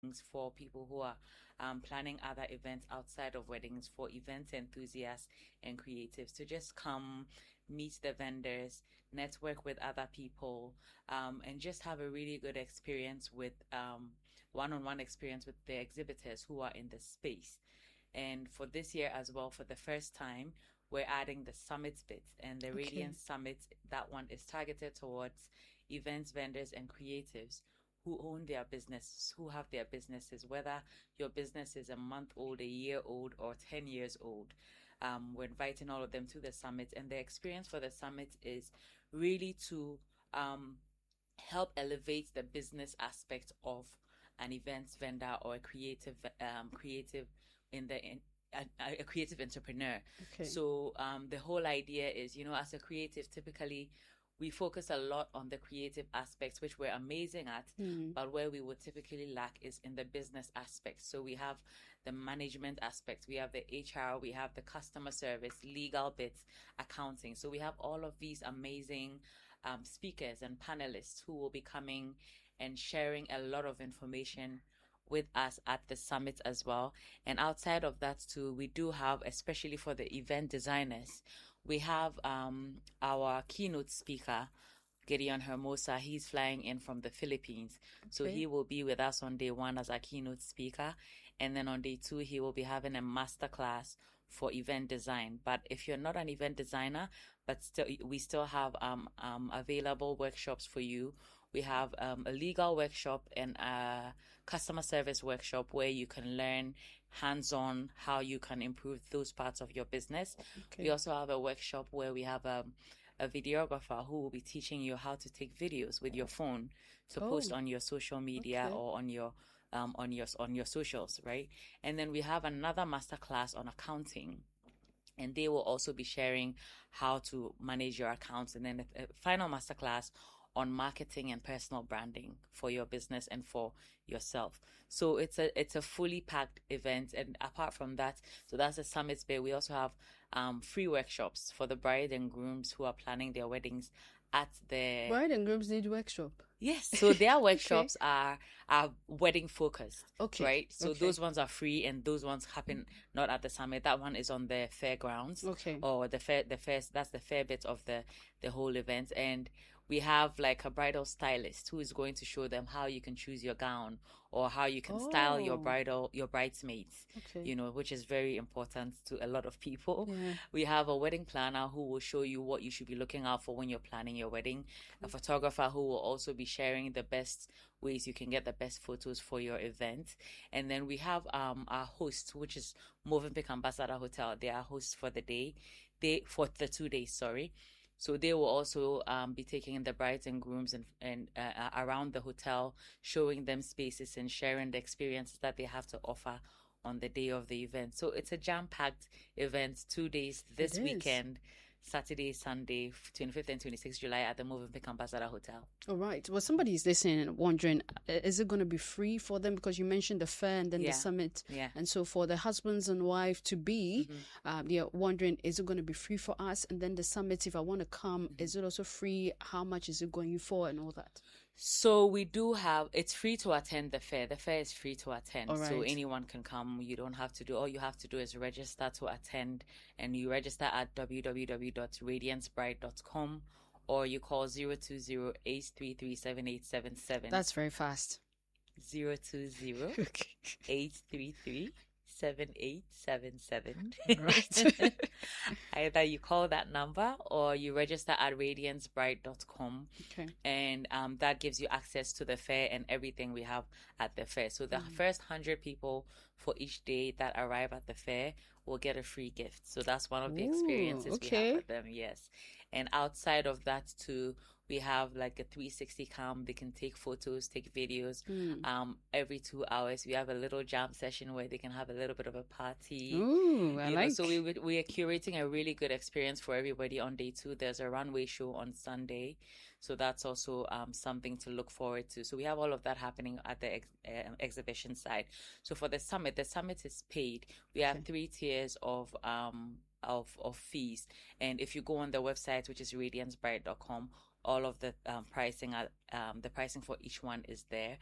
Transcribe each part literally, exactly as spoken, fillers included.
for people who are um, planning other events outside of weddings, for events enthusiasts and creatives to just come meet the vendors, network with other people, um, and just have a really good experience with um, one-on-one experience with the exhibitors who are in the space. And for this year as well, for the first time, we're adding the summit bit, and the Okay. Radiance Summit, that one is targeted towards events, vendors, and creatives who own their business, who have their businesses, whether your business is a month old, a year old, or ten years old. Um, we're inviting all of them to the summit, and the experience for the summit is really to um, help elevate the business aspect of an events vendor or a creative um, creative in the in, a, a creative entrepreneur. Okay. So um, the whole idea is, you know, as a creative, typically we focus a lot on the creative aspects, which we're amazing at, Mm. but where we would typically lack is in the business aspect. So we have the management aspect, we have the H R, we have the customer service, legal bits, accounting. So we have all of these amazing um, speakers and panelists who will be coming and sharing a lot of information with us at the summit as well. And outside of that, too, we do have, especially for the event designers, we have um, our keynote speaker, Gideon Hermosa. He's flying in from the Philippines. So Okay. he will be with us on day one as our keynote speaker. And then on day two, he will be having a master class for event design. But if you're not an event designer, but still, we still have um, um, available workshops for you. We have um, a legal workshop and a customer service workshop where you can learn hands-on how you can improve those parts of your business. We Okay. also have a workshop where we have a, a videographer who will be teaching you how to take videos with your phone to post Oh, on your social media okay. or on your um, on your on your socials, right? And then we have another masterclass on accounting, and they will also be sharing how to manage your accounts. And then a, a final masterclass on marketing and personal branding for your business and for yourself. So it's a it's a fully packed event. And apart from that, so that's the summit bay. We also have um, free workshops for the bride and grooms who are planning their weddings at the Bride and grooms need workshop. Yes, so their Okay. workshops are are wedding focused, Okay. right? So Okay. those ones are free, and those ones happen not at the summit. That one is on the fairgrounds, Okay. or the fair the first that's the fair bit of the the whole event. And we have like a bridal stylist who is going to show them how you can choose your gown or how you can style your Oh, bridal your bridesmaids, okay. you know, which is very important to a lot of people. Yeah. We have a wedding planner who will show you what you should be looking out for when you're planning your wedding, a photographer who will also be sharing the best ways you can get the best photos for your event. And then we have um our host, which is Movenpick Ambassador Hotel. They are hosts for the day, they for the two days, sorry. So they will also um, be taking the brides and grooms and and uh, around the hotel, showing them spaces and sharing the experiences that they have to offer on the day of the event. So it's a jam-packed event, two days It this is. weekend, Saturday, Sunday, twenty-fifth and twenty-sixth July at the Movenpick Ambassador Hotel. All right. Well, somebody is listening and wondering, uh, is it going to be free for them? Because you mentioned the fair and then the Yeah, summit. yeah. And so for the husbands and wife to be, hmm um, they're wondering, is it going to be free for us? And then the summit, if I want to come, hmm is it also free? How much is it going for and all that? So we do have, it's free to attend the fair. The fair is free to attend. All So right. anyone can come. You don't have to do, all you have to do is register to attend, and you register at w w w dot radiance bride dot com, or you call zero two zero, eight three three, seven eight seven seven. That's very fast. Zero two zero, Okay. eight three three, seven eight seven seven. All right. Either you call that number or you register at radiance bride dot com, Okay. and um, that gives you access to the fair and everything we have at the fair. So the Mm. first one hundred people for each day that arrive at the fair will get a free gift. So that's one of the Ooh, experiences we have okay. for them, yes. And outside of that too, we have like a three sixty cam. They can take photos, take videos. Mm. Um, every two hours, we have a little jam session where they can have a little bit of a party. Ooh, I You know, so we like. would, we are curating a really good experience for everybody on day two. There's a runway show on Sunday, so that's also um something to look forward to. So we have all of that happening at the ex um, exhibition side. So for the summit, the summit is paid. We have Okay. three tiers of um of of fees, and if you go on the website, which is radiance bride dot com, all of the um, pricing, are, um, the pricing for each one is there.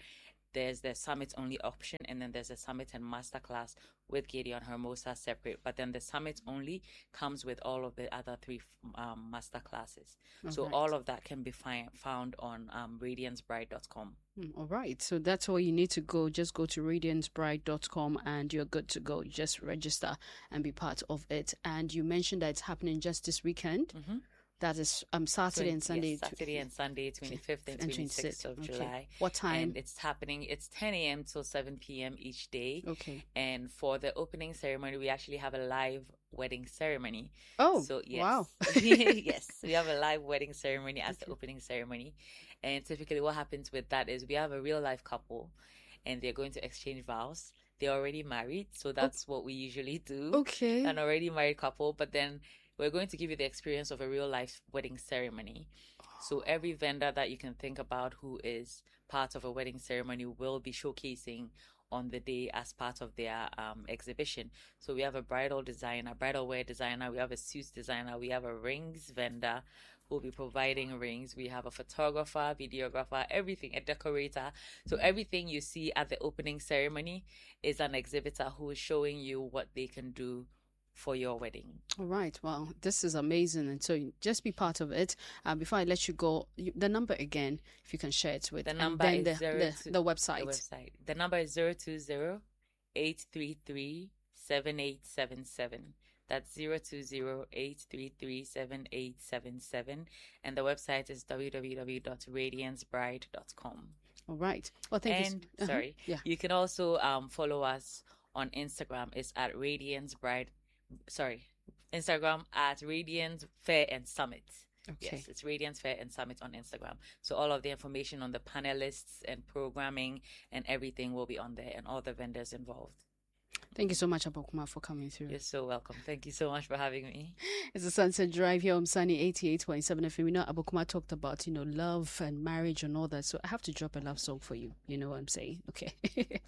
There's the summit only option, and then there's a summit and masterclass with Gideon Hermosa separate. But then the summit only comes with all of the other three um, masterclasses. All so right. all of that can be fi- found on um, radiance bride dot com. Mm, All right. So that's all you need to go. Just go to radiance bride dot com and you're good to go. Just register and be part of it. And you mentioned that it's happening just this weekend. Mm-hmm. That is um Saturday and Sunday. Yes, Saturday and Sunday, twenty-fifth and and twenty-sixth of Okay. July. What time? And it's happening, it's ten a.m. till seven p.m. each day. Okay. And for the opening ceremony, we actually have a live wedding ceremony. Oh, so yes. wow. Yes, we have a live wedding ceremony as Okay. the opening ceremony. And typically what happens with that is we have a real life couple and they're going to exchange vows. They're already married, so that's what we usually do. Okay. An already married couple, but then we're going to give you the experience of a real life wedding ceremony. So every vendor that you can think about who is part of a wedding ceremony will be showcasing on the day as part of their um, exhibition. So we have a bridal designer, bridal wear designer, we have a suits designer, we have a rings vendor who will be providing rings. We have a photographer, videographer, everything, a decorator. So everything you see at the opening ceremony is an exhibitor who is showing you what they can do for your wedding. All right. Well, this is amazing. And so you just be part of it. Uh, before I let you go, you, the number again, if you can share it with The and number then is the, zero the, two- the website. The website. The number is zero two zero, eight three three, seven eight seven seven. That's zero two zero, eight three three, seven eight seven seven. And the website is w w w dot radiance bride dot com. All right. Well, thank And you. Uh-huh. sorry, Yeah. you can also um follow us on Instagram. It's at Radiance Bride. Sorry, Instagram at Radiance Fair and Summit. Okay. Yes, it's Radiance Fair and Summit on Instagram. So all of the information on the panelists and programming and everything will be on there, and all the vendors involved. Thank you so much, Abokuma, for coming through. You're so welcome. Thank you so much for having me. It's a Sunset Drive here on Sunny eighty-eight point seven F M. You know, Abokuma talked about, you know, love and marriage and all that. So I have to drop a love song for you. You know what I'm saying? Okay.